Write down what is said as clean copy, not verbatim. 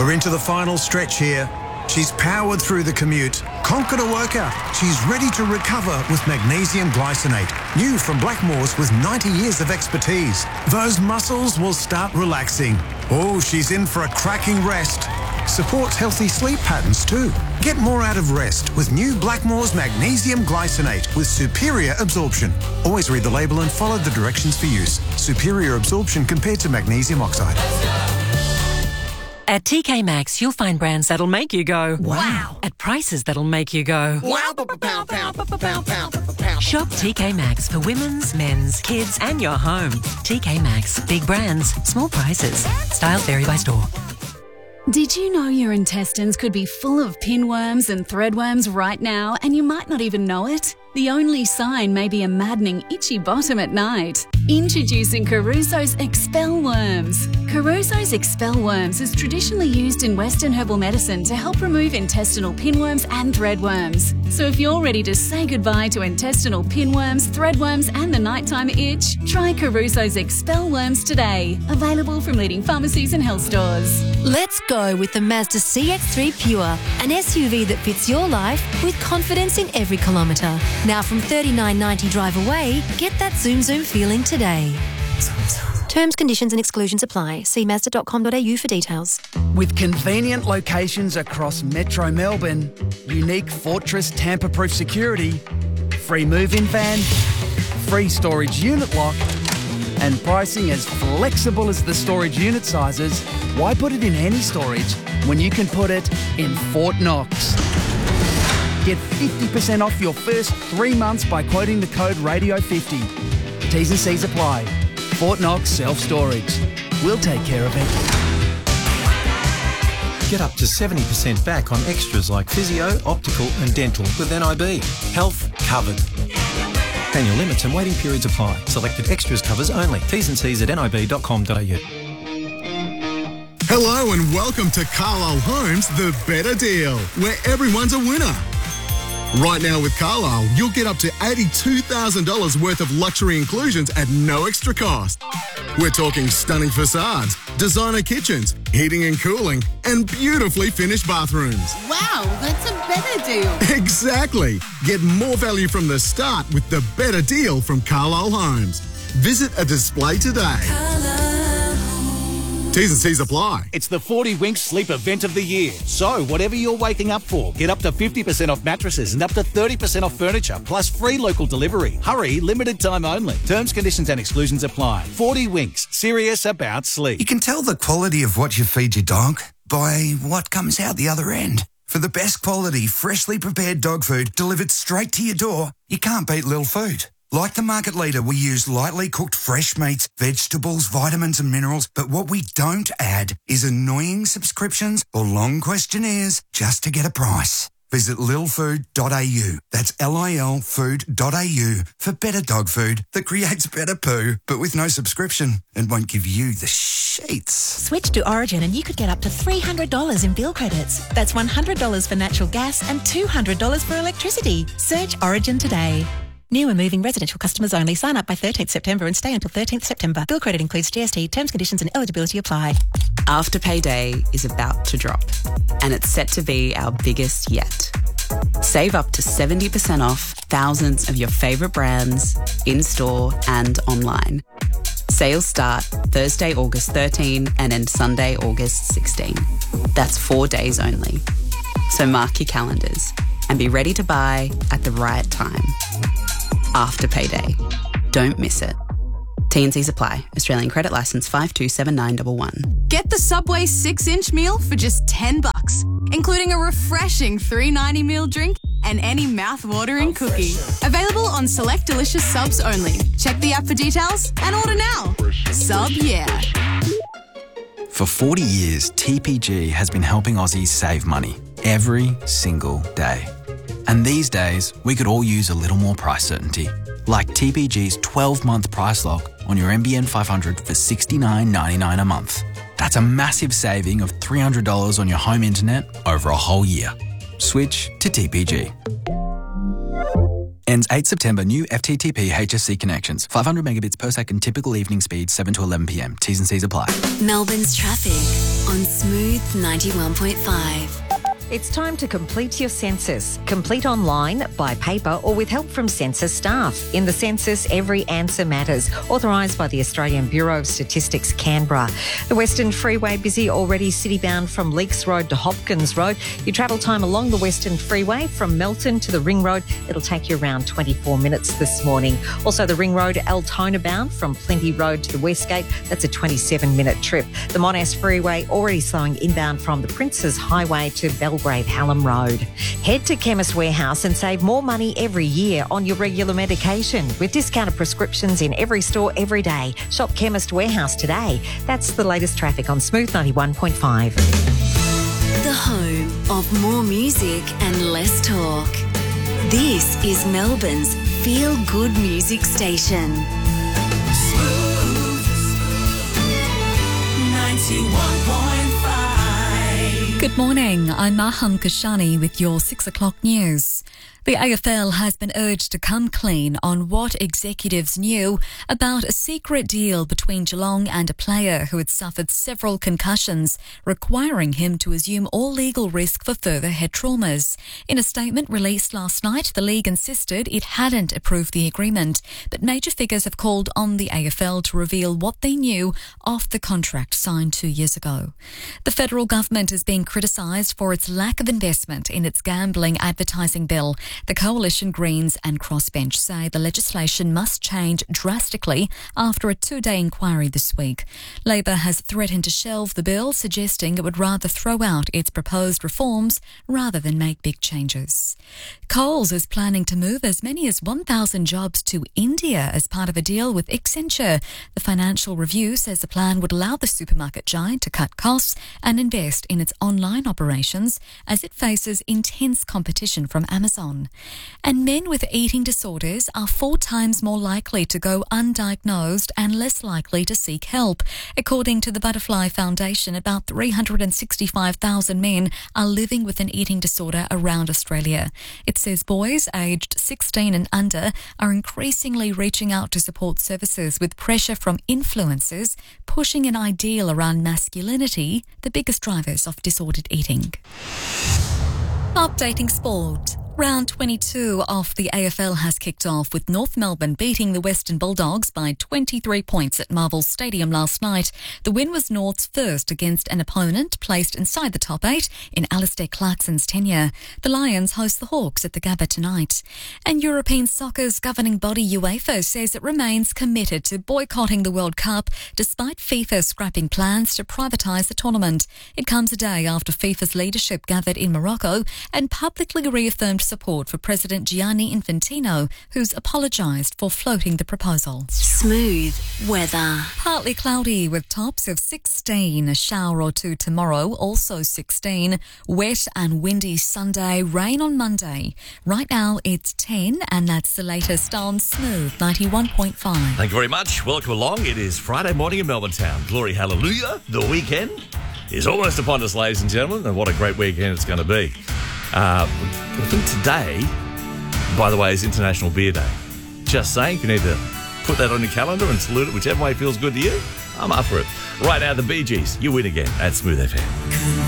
We're into the final stretch here. She's powered through the commute, conquered a workout. She's ready to recover with magnesium glycinate. New from Blackmores with 90 years of expertise. Those muscles will start relaxing. Oh, she's in for a cracking rest. Supports healthy sleep patterns too. Get more out of rest with new Blackmores magnesium glycinate with superior absorption. Always read the label and follow the directions for use. Superior absorption compared to magnesium oxide. At TK Maxx, you'll find brands that'll make you go, wow, at prices that'll make you go, wow, Shop TK Maxx for women's, men's, kids, and your home. TK Maxx. Big brands, small prices. Styles vary by store. Did you know your intestines could be full of pinworms and threadworms right now, and you might not even know it? The only sign may be a maddening itchy bottom at night. Introducing Caruso's Expel Worms. Caruso's Expel Worms is traditionally used in Western herbal medicine to help remove intestinal pinworms and threadworms. So if you're ready to say goodbye to intestinal pinworms, threadworms and the nighttime itch, try Caruso's Expel Worms today. Available from leading pharmacies and health stores. Let's go with the Mazda CX-3 Pure, an SUV that fits your life with confidence in every kilometre. Now from $39.90 drive away, get that Zoom Zoom feeling today. Terms, conditions and exclusions apply. See Mazda.com.au for details. With convenient locations across Metro Melbourne, unique Fortress tamper-proof security, free move-in van, free storage unit lock, and pricing as flexible as the storage unit sizes, why put it in any storage when you can put it in Fort Knox? Get 50% off your first 3 months by quoting the code RADIO50. T's and C's apply. Fort Knox Self-Storage. We'll take care of it. Get up to 70% back on extras like physio, optical and dental with NIB. Health covered. Annual limits and waiting periods apply. Selected extras covers only. T's and C's at nib.com.au. Hello and welcome to Carlisle Homes, the better deal, where everyone's a winner. Right now with Carlisle, you'll get up to $82,000 worth of luxury inclusions at no extra cost. We're talking stunning facades, designer kitchens, heating and cooling, and beautifully finished bathrooms. Wow, that's a better deal. Exactly. Get more value from the start with the better deal from Carlisle Homes. Visit a display today. T's and C's apply. It's the 40 Winks Sleep Event of the Year. So, whatever you're waking up for, get up to 50% off mattresses and up to 30% off furniture, plus free local delivery. Hurry, limited time only. Terms, conditions and exclusions apply. 40 Winks, serious about sleep. You can tell the quality of what you feed your dog by what comes out the other end. For the best quality, freshly prepared dog food delivered straight to your door, you can't beat Lil Food. Like the market leader, we use lightly cooked fresh meats, vegetables, vitamins and minerals, but what we don't add is annoying subscriptions or long questionnaires just to get a price. Visit lilfood.au. That's lilfood.au for better dog food that creates better poo, but with no subscription and won't give you the sheets. Switch to Origin and you could get up to $300 in bill credits. That's $100 for natural gas and $200 for electricity. Search Origin today. New and moving residential customers only. Sign up by 13th September and stay until 13th September. Bill credit includes GST. Terms, conditions and eligibility apply. Afterpay Day is about to drop, and it's set to be our biggest yet. Save up to 70% off thousands of your favourite brands in-store and online. Sales start Thursday, August 13 and end Sunday, August 16. That's 4 days only. So mark your calendars and be ready to buy at the right time. Afterpay Day. Don't miss it. T&Cs apply. Australian credit licence 527911. Get the Subway 6-inch meal for just $10, including a refreshing $3.90 meal drink and any mouth-watering cookie. Available on select delicious subs only. Check the app for details and order now. Sub yeah. For 40 years, TPG has been helping Aussies save money every single day. And these days, we could all use a little more price certainty. Like TPG's 12-month price lock on your NBN 500 for $69.99 a month. That's a massive saving of $300 on your home internet over a whole year. Switch to TPG. Ends 8 September. New FTTP HSC connections. 500 megabits per second typical evening speed, 7 to 11 p.m. T's and C's apply. Melbourne's traffic. on Smooth 91.5. It's time to complete your census. Complete online, by paper or with help from census staff. In the census, every answer matters. Authorised by the Australian Bureau of Statistics, Canberra. The Western Freeway busy already citybound from Leakes Road to Hopkins Road. Your travel time along the Western Freeway from Melton to the Ring Road, it'll take you around 24 minutes this morning. Also the Ring Road Altona bound from Plenty Road to the Westgate, that's a 27-minute trip. The Monash Freeway already slowing inbound from the Princes Highway to Belgrave Hallam Road. Head to Chemist Warehouse and save more money every year on your regular medication with discounted prescriptions in every store every day. Shop Chemist Warehouse today. That's the latest traffic on Smooth 91.5. The home of more music and less talk. This is Melbourne's feel-good music station. Smooth 91.5. Good morning, I'm Maham Kashani with your 6 o'clock news. The AFL has been urged to come clean on what executives knew about a secret deal between Geelong and a player who had suffered several concussions, requiring him to assume all legal risk for further head traumas. In a statement released last night, the league insisted it hadn't approved the agreement, but major figures have called on the AFL to reveal what they knew of the contract signed 2 years ago. The federal government is being criticised for its lack of investment in its gambling advertising bill. The Coalition, Greens and Crossbench say the legislation must change drastically after a 2-day inquiry this week. Labor has threatened to shelve the bill, suggesting it would rather throw out its proposed reforms rather than make big changes. Coles is planning to move as many as 1,000 jobs to India as part of a deal with Accenture. The Financial Review says the plan would allow the supermarket giant to cut costs and invest in its online operations as it faces intense competition from Amazon. And men with eating disorders are 4 times more likely to go undiagnosed and less likely to seek help. According to the Butterfly Foundation, about 365,000 men are living with an eating disorder around Australia. It says boys aged 16 and under are increasingly reaching out to support services, with pressure from influencers pushing an ideal around masculinity, the biggest drivers of disordered eating. Updating sport. Round 22 of the AFL has kicked off, with North Melbourne beating the Western Bulldogs by 23 points at Marvel Stadium last night. The win was North's first against an opponent placed inside the top 8 in Alistair Clarkson's tenure. The Lions host the Hawks at the Gabba tonight. And European soccer's governing body UEFA says it remains committed to boycotting the World Cup despite FIFA scrapping plans to privatise the tournament. It comes a day after FIFA's leadership gathered in Morocco and publicly reaffirmed support for President Gianni Infantino, who's apologised for floating the proposal. Smooth weather. Partly cloudy with tops of 16, a shower or two tomorrow, also 16. Wet and windy Sunday, rain on Monday. Right now it's 10, and that's the latest on Smooth 91.5. Thank you very much. Welcome along. It is Friday morning in Melbourne town. Glory hallelujah. The weekend is almost upon us, ladies and gentlemen, and what a great weekend it's going to be. I think today, by the way, is International Beer Day. Just saying, if you need to put that on your calendar and salute it whichever way feels good to you, I'm up for it. Right now, the Bee Gees, you win again at Smooth FM.